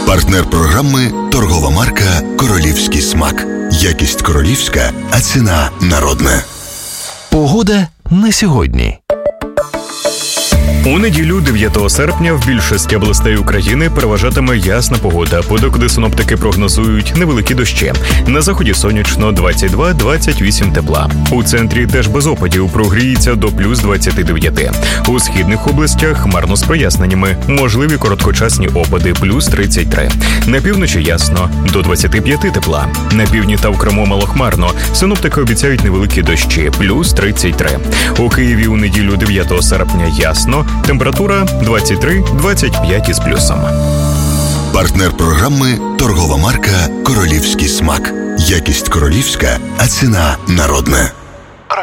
Партнер програми – торгова марка «Королівський смак». Якість королівська, а ціна народна. Погода на сьогодні. У неділю 9 серпня в більшості областей України переважатиме ясна погода, подекуди синоптики прогнозують невеликі дощі. На заході сонячно 22-28 тепла. У центрі теж без опадів, прогріється до плюс 29. У східних областях хмарно з проясненнями, можливі короткочасні опади плюс 33. На півночі ясно, до 25 тепла. На півдні та в Криму малохмарно, синоптики обіцяють невеликі дощі плюс 33. У Києві у неділю 9 серпня ясно, температура 23-25 із плюсом. Партнер програми – торгова марка «Королівський смак». Якість королівська, а ціна народна.